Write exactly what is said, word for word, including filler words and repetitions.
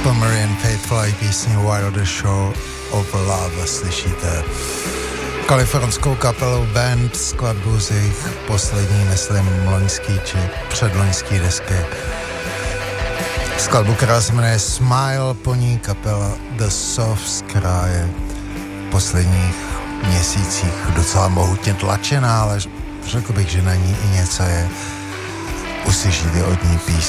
Marian Faithful a písně Wild the Shore of Love. Slyšíte kalifornskou kapelu Band, skladbu z jejich poslední, myslím, loňský či předloňský desky. Skladbu, která se jmenuje Smile, po ní kapela The Softs, která je v posledních měsících docela mohutně tlačená, ale řekl bych, že na ní i něco je. Uslyšíte od ní písně